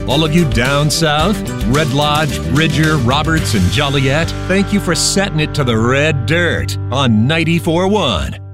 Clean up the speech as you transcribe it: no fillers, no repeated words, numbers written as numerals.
All of you down south, Red Lodge, Bridger, Roberts, and Joliet, thank you for setting it to the red dirt on 94.1.